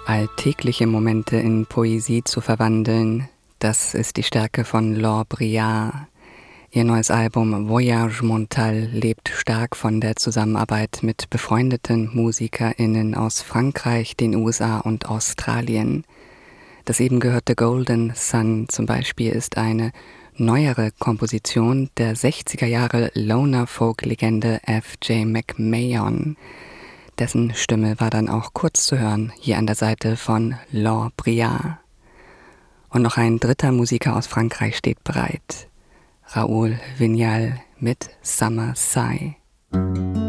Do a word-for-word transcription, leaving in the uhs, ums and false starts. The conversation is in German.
Alltägliche Momente in Poesie zu verwandeln, das ist die Stärke von Laure Briard. Ihr neues Album Voyage Mental lebt stark von der Zusammenarbeit mit befreundeten MusikerInnen aus Frankreich, den U S A und Australien. Das eben gehörte Golden Sun zum Beispiel ist eine neuere Komposition der sechziger Jahre Loner-Folk-Legende F J McMahon. Dessen Stimme war dann auch kurz zu hören, hier an der Seite von Laure Briard. Und noch ein dritter Musiker aus Frankreich steht bereit. Raoul Vignal mit Summer Sigh.